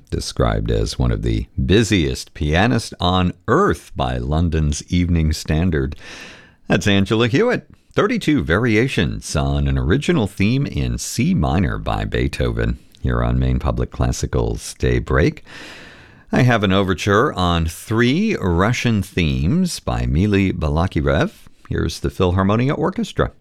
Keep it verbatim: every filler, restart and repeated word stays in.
described as one of the busiest pianists on earth by London's Evening Standard. That's Angela Hewitt. thirty-two variations on an original theme in C minor by Beethoven here on Maine Public Classical's Daybreak. I have an overture on three Russian themes by Mily Balakirev. Here's the Philharmonia Orchestra.